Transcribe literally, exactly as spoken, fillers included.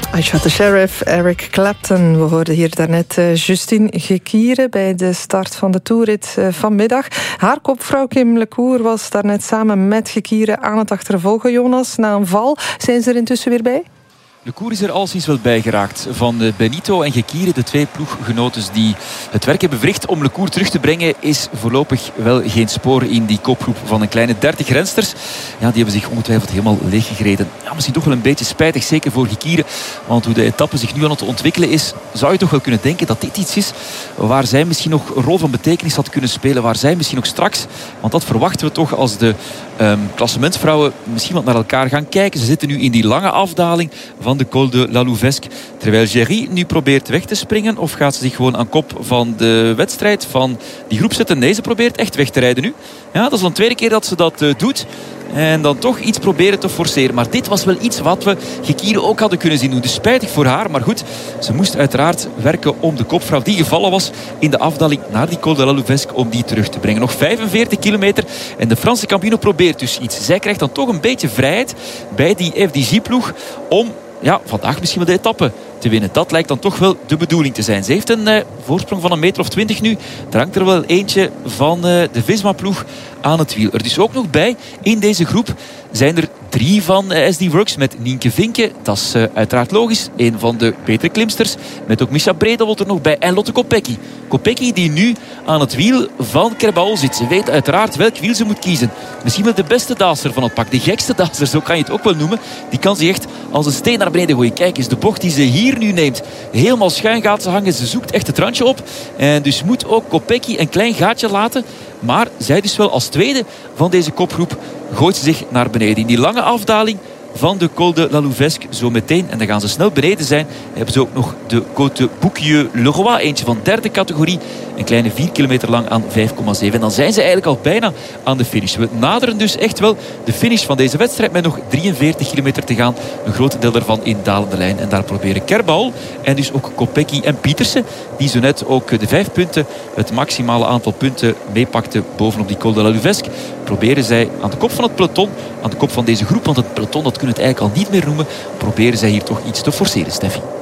I Shot the Sheriff, Eric Clapton. We hoorden hier daarnet uh, Justine Gekiere bij de start van de toerrit uh, vanmiddag. Haar kopvrouw Kim Lecour was daarnet samen met Gekiere aan het achtervolgen, Jonas, na een val. Zijn ze er intussen weer bij? Lecour is er al sinds wel bijgeraakt. Van Benito en Gekiere, de twee ploeggenoten die het werk hebben verricht om Lecour terug te brengen, is voorlopig wel geen spoor in die kopgroep van een kleine dertig rensters. Ja, die hebben zich ongetwijfeld helemaal leeggegreden. Ja, misschien toch wel een beetje spijtig, zeker voor Gekiere. Want hoe de etappe zich nu aan het ontwikkelen is, zou je toch wel kunnen denken dat dit iets is waar zij misschien nog een rol van betekenis had kunnen spelen. Waar zij misschien nog straks, want dat verwachten we toch als de um, klassementsvrouwen misschien wat naar elkaar gaan kijken. Ze zitten nu in die lange afdaling van de Col de la Louvesque. Terwijl Géry nu probeert weg te springen. Of gaat ze zich gewoon aan kop van de wedstrijd van die groep zetten? Nee, ze probeert echt weg te rijden nu. Ja, dat is dan de tweede keer dat ze dat uh, doet. En dan toch iets proberen te forceren. Maar dit was wel iets wat we Gekiere ook hadden kunnen zien doen. Dus spijtig voor haar. Maar goed, ze moest uiteraard werken om de kopvrouw die gevallen was in de afdaling naar die Col de la Louvesque om die terug te brengen. Nog vijfenveertig kilometer. En de Franse kampioen probeert dus iets. Zij krijgt dan toch een beetje vrijheid bij die F D G-ploeg om ja, vandaag misschien wel de etappe te winnen. Dat lijkt dan toch wel de bedoeling te zijn. Ze heeft een uh, voorsprong van een meter of twintig nu. Er hangt er wel eentje van uh, de Visma-ploeg aan het wiel. Er is ook nog bij, in deze groep zijn er drie van uh, S D Works met Nienke Vinke. Dat is uh, uiteraard logisch. Een van de betere klimsters. Met ook Misha Bredewold er nog bij. En Lotte Kopecky. Kopecky die nu aan het wiel van Kerbao zit. Ze weet uiteraard welk wiel ze moet kiezen. Misschien wel de beste daser van het pak. De gekste daser, zo kan je het ook wel noemen. Die kan zich echt als een steen naar beneden gooien. Kijk eens, de bocht die ze hier nu neemt. Helemaal schuin gaat ze hangen. Ze zoekt echt het randje op. En dus moet ook Kopecky een klein gaatje laten. Maar zij dus wel als tweede van deze kopgroep gooit ze zich naar beneden. In die lange afdaling van de Col de la Louvesque zo meteen. En dan gaan ze snel beneden zijn. Hebben ze ook nog de Côte Bouquieu-le-Roi. Eentje van derde categorie. Een kleine vier kilometer lang aan vijf komma zeven. En dan zijn ze eigenlijk al bijna aan de finish. We naderen dus echt wel de finish van deze wedstrijd met nog drieënveertig kilometer te gaan. Een groot deel daarvan in dalende lijn. En daar proberen Kerbao en dus ook Kopecky en Pietersen, die zo net ook de vijf punten, het maximale aantal punten meepakten bovenop die Col de la Louvesque, proberen zij aan de kop van het peloton, aan de kop van deze groep, want het peloton, dat kunnen we het eigenlijk al niet meer noemen, proberen zij hier toch iets te forceren, Steffi.